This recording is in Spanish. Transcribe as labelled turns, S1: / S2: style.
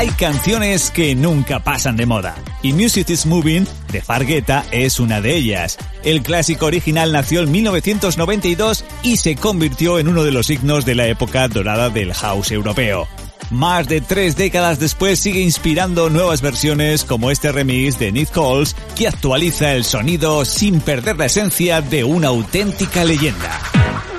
S1: hay canciones que nunca pasan de moda, y Music is Moving de Fargueta es una de ellas. El clásico original nació en 1992 y se convirtió en uno de los signos de la época dorada del house europeo. Más de 3 décadas después sigue inspirando nuevas versiones como este remix de Nick Coles, que actualiza el sonido sin perder la esencia de una auténtica leyenda.